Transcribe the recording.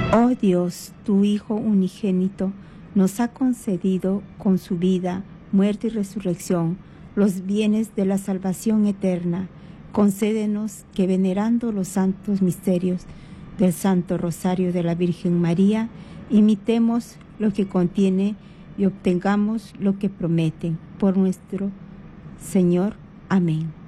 Oh Dios, tu Hijo unigénito, nos ha concedido con su vida, muerte y resurrección los bienes de la salvación eterna. Concédenos que, venerando los santos misterios del Santo Rosario de la Virgen María, imitemos lo que contiene y obtengamos lo que prometen. Por nuestro Señor. Amén.